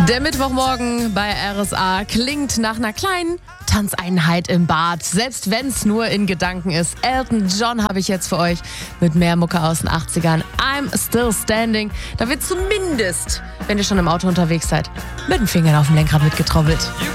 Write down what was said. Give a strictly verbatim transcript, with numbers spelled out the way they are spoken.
Der Mittwochmorgen bei R S A klingt nach einer kleinen Tanzeinheit im Bad, selbst wenn es nur in Gedanken ist. Elton John habe ich jetzt für euch mit mehr Mucke aus den achtzigern. I'm Still Standing. Da wird zumindest, wenn ihr schon im Auto unterwegs seid, mit den Fingern auf dem Lenkrad mitgetrommelt.